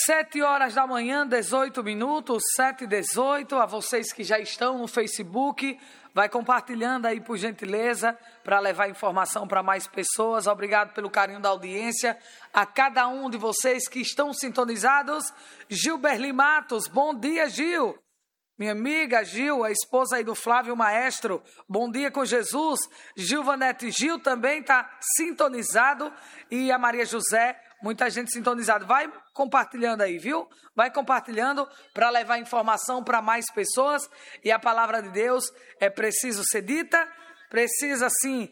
7h da manhã, 18 minutos, 7h18. A vocês que já estão no Facebook, vai compartilhando aí por gentileza, para levar informação para mais pessoas. Obrigado pelo carinho da audiência. A cada um de vocês que estão sintonizados. Gilberli Matos, bom dia, Gil. Minha amiga Gil, a esposa aí do Flávio Maestro, bom dia com Jesus. Gilvanete Gil também está sintonizado. E a Maria José, muita gente sintonizada. Vai compartilhando aí, viu? Vai compartilhando para levar informação para mais pessoas. E a palavra de Deus é preciso ser dita, precisa sim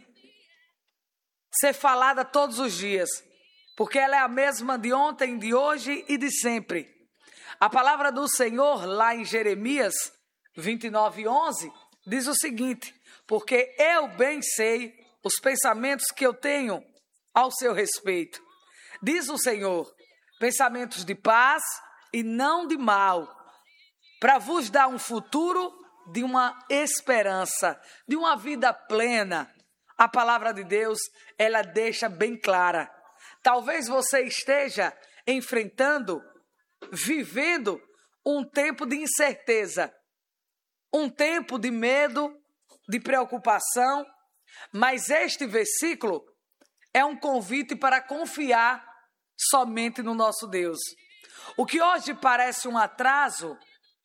ser falada todos os dias. Porque ela é a mesma de ontem, de hoje e de sempre. A palavra do Senhor, lá em Jeremias 29:11, diz o seguinte: porque eu bem sei os pensamentos que eu tenho ao seu respeito. Diz o Senhor, pensamentos de paz e não de mal, para vos dar um futuro de uma esperança, de uma vida plena. A palavra de Deus, ela deixa bem clara. Talvez você esteja enfrentando, vivendo um tempo de incerteza, um tempo de medo, de preocupação, mas este versículo é um convite para confiar somente no nosso Deus. O que hoje parece um atraso,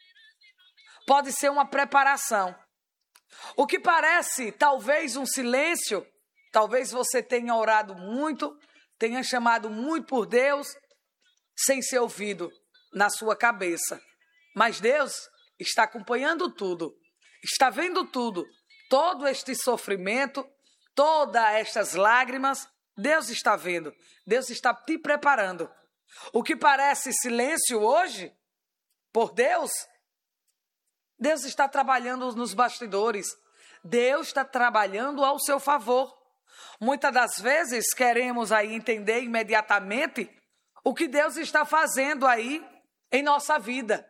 pode ser uma preparação. O que parece talvez um silêncio, talvez você tenha orado muito, tenha chamado muito por Deus, sem ser ouvido na sua cabeça. Mas Deus está acompanhando tudo, está vendo tudo, todo este sofrimento, todas estas lágrimas, Deus está vendo, Deus está te preparando. O que parece silêncio hoje, por Deus, Deus está trabalhando nos bastidores, Deus está trabalhando ao seu favor. Muitas das vezes queremos aí entender imediatamente o que Deus está fazendo aí em nossa vida.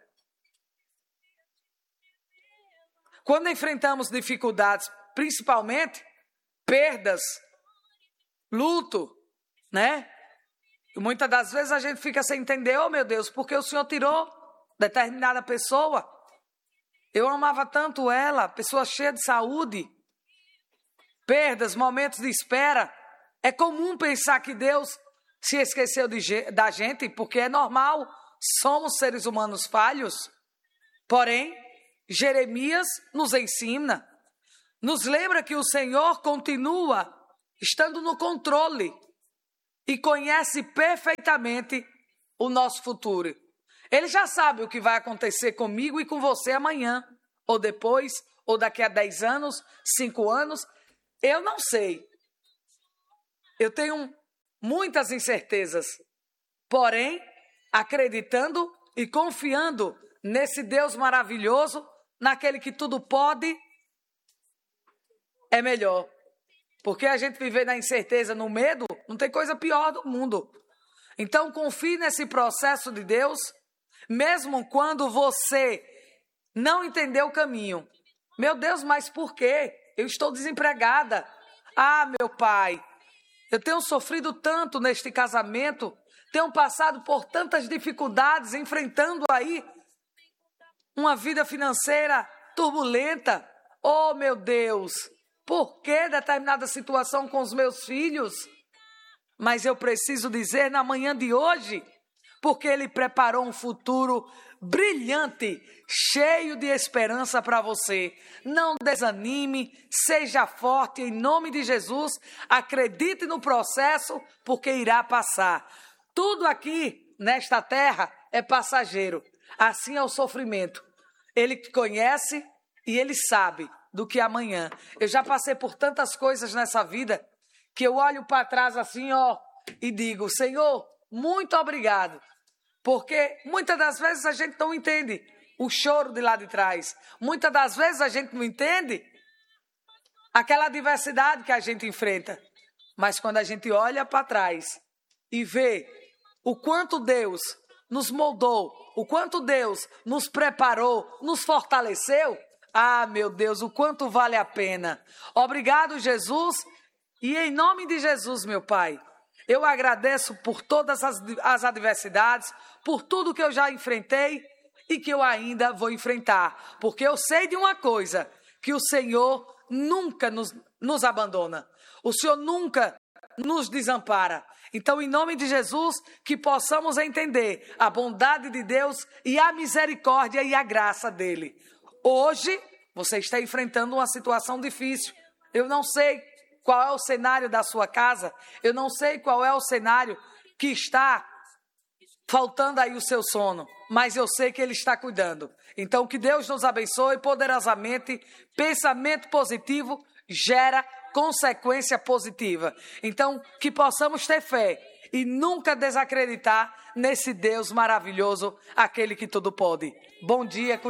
Quando enfrentamos dificuldades, principalmente perdas, luto, né? E muitas das vezes a gente fica sem entender, oh meu Deus, porque o Senhor tirou determinada pessoa? Eu amava tanto ela, pessoa cheia de saúde. Perdas, momentos de espera. É comum pensar que Deus se esqueceu da gente, porque é normal, somos seres humanos falhos. Porém, Jeremias nos ensina, nos lembra que o Senhor continua estando no controle e conhece perfeitamente o nosso futuro. Ele já sabe o que vai acontecer comigo e com você amanhã, ou depois, ou daqui a 10 anos, 5 anos. Eu não sei. Eu tenho muitas incertezas. Porém, acreditando e confiando nesse Deus maravilhoso, naquele que tudo pode, é melhor. Porque a gente viver na incerteza, no medo, não tem coisa pior do mundo. Então, confie nesse processo de Deus, mesmo quando você não entendeu o caminho. Meu Deus, mas por quê? Eu estou desempregada. Ah, meu pai, eu tenho sofrido tanto neste casamento, tenho passado por tantas dificuldades, enfrentando aí uma vida financeira turbulenta. Oh, meu Deus, por que determinada situação com os meus filhos? Mas eu preciso dizer na manhã de hoje, porque Ele preparou um futuro brilhante, cheio de esperança para você. Não desanime, seja forte em nome de Jesus, acredite no processo, porque irá passar. Tudo aqui nesta terra é passageiro, assim é o sofrimento. Ele te conhece e Ele sabe do que amanhã. Eu já passei por tantas coisas nessa vida, que eu olho para trás assim, ó, e digo, Senhor, muito obrigado. Porque muitas das vezes a gente não entende o choro de lá de trás. Muitas das vezes a gente não entende aquela adversidade que a gente enfrenta. Mas quando a gente olha para trás e vê o quanto Deus nos moldou, o quanto Deus nos preparou, nos fortaleceu, ah, meu Deus, o quanto vale a pena. Obrigado, Jesus. E em nome de Jesus, meu Pai, Eu agradeço por todas as adversidades, por tudo que eu já enfrentei e que eu ainda vou enfrentar. Porque eu sei de uma coisa, que o Senhor nunca nos abandona. O Senhor nunca nos desampara. Então, em nome de Jesus, que possamos entender a bondade de Deus e a misericórdia e a graça dele. Hoje, você está enfrentando uma situação difícil. Eu não sei qual é o cenário da sua casa. Eu não sei qual é o cenário que está faltando aí o seu sono. Mas eu sei que Ele está cuidando. Então, que Deus nos abençoe poderosamente. Pensamento positivo gera consequência positiva. Então, que possamos ter fé e nunca desacreditar nesse Deus maravilhoso, aquele que tudo pode. Bom dia.